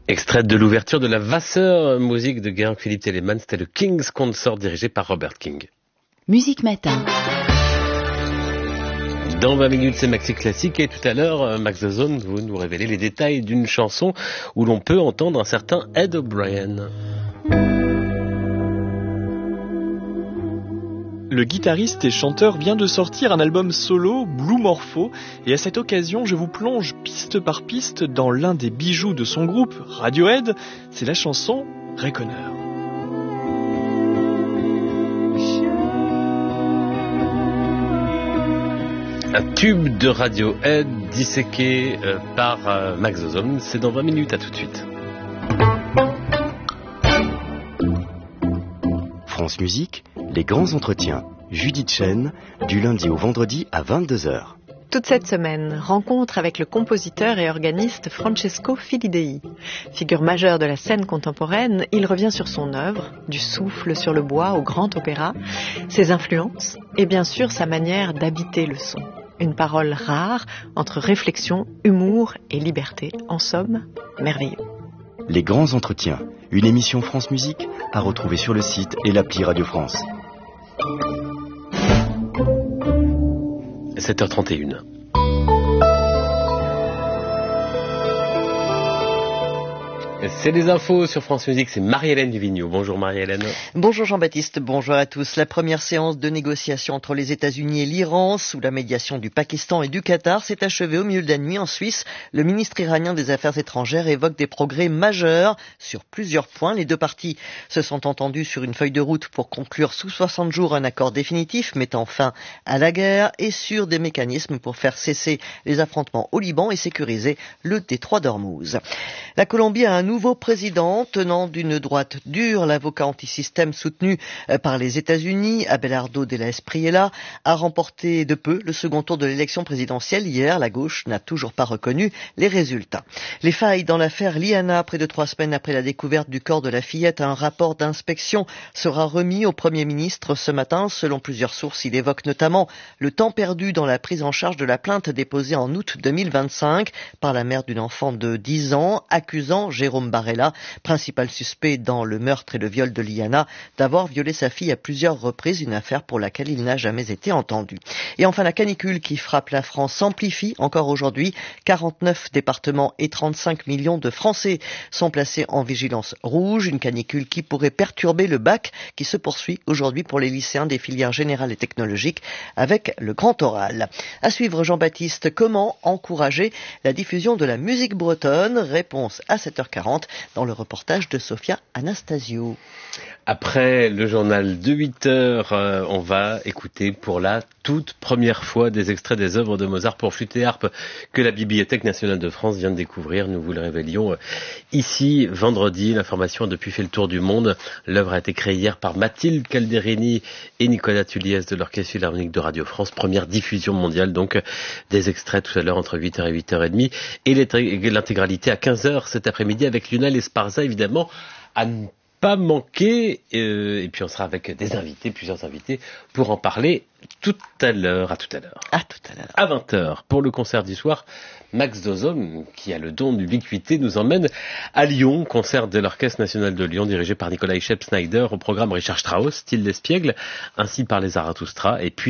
Extrait de l'ouverture de la Vasseur, musique de Georg-Philipp Telemann, c'était le King's Consort dirigé par Robert King. Musique Matin. Dans 20 minutes, c'est Maxi Classique et tout à l'heure, Max Dozon, vous nous révélez les détails d'une chanson où l'on peut entendre un certain Ed O'Brien. Le guitariste et chanteur vient de sortir un album solo, Blue Morpho, et à cette occasion, je vous plonge piste par piste dans l'un des bijoux de son groupe, Radiohead, c'est la chanson Reckoner. Un tube de Radiohead disséqué par Max Dozon, c'est dans 20 minutes, à tout de suite. France Musique, les grands entretiens. Judith Chen, du lundi au vendredi à 22h. Toute cette semaine, rencontre avec le compositeur et organiste Francesco Filidei. Figure majeure de la scène contemporaine, il revient sur son œuvre, du souffle sur le bois au grand opéra, ses influences et bien sûr sa manière d'habiter le son. Une parole rare entre réflexion, humour et liberté. En somme, merveilleux. Les grands entretiens, une émission France Musique à retrouver sur le site et l'appli Radio France. 7h31. C'est les infos sur France Musique, c'est Marie-Hélène Duvigneau. Bonjour Marie-Hélène. Bonjour Jean-Baptiste, bonjour à tous. La première séance de négociation entre les États-Unis et l'Iran, sous la médiation du Pakistan et du Qatar, s'est achevée au milieu de la nuit en Suisse. Le ministre iranien des Affaires étrangères évoque des progrès majeurs sur plusieurs points. Les deux parties se sont entendues sur une feuille de route pour conclure sous 60 jours un accord définitif mettant fin à la guerre et sur des mécanismes pour faire cesser les affrontements au Liban et sécuriser le détroit d'Ormuz. La Colombie a un nouveau président tenant d'une droite dure. L'avocat anti-système soutenu par les États-Unis, Abelardo de la Espriella, a remporté de peu le second tour de l'élection présidentielle. Hier, la gauche n'a toujours pas reconnu les résultats. Les failles dans l'affaire Liana, près de 3 semaines après la découverte du corps de la fillette, un rapport d'inspection sera remis au Premier ministre ce matin. Selon plusieurs sources, il évoque notamment le temps perdu dans la prise en charge de la plainte déposée en août 2025 par la mère d'une enfant de 10 ans, accusant Jérôme Barella, principal suspect dans le meurtre et le viol de Liana, d'avoir violé sa fille à plusieurs reprises, une affaire pour laquelle il n'a jamais été entendu. Et enfin, la canicule qui frappe la France s'amplifie encore aujourd'hui. 49 départements et 35 millions de Français sont placés en vigilance rouge, une canicule qui pourrait perturber le bac qui se poursuit aujourd'hui pour les lycéens des filières générales et technologiques avec le grand oral. À suivre, Jean-Baptiste, comment encourager la diffusion de la musique bretonne? Réponse à 7h40 dans le reportage de Sophia Anastasio. Après le journal de 8h, on va écouter pour la toute première fois des extraits des œuvres de Mozart pour flûte et harpe que la Bibliothèque nationale de France vient de découvrir. Nous vous le révélions ici vendredi. L'information a depuis fait le tour du monde. L'œuvre a été créée hier par Mathilde Calderini et Nicolas Tulliès de l'Orchestre Philharmonique de Radio France. Première diffusion mondiale, donc des extraits tout à l'heure entre 8h et 8h30 et l'intégralité à 15h cet après-midi avec Lionel Esparza, évidemment, à ne pas manquer. Et puis on sera avec des invités, plusieurs invités, pour en parler tout à l'heure. À tout à l'heure. À tout à l'heure. À 20h, pour le concert du soir, Max Dozon, qui a le don d'ubiquité, nous emmène à Lyon, concert de l'Orchestre national de Lyon, dirigé par Nicolas Schepp-Snyder, au programme Richard Strauss, Style d'Espiègle, ainsi par les Zarathustra, et puis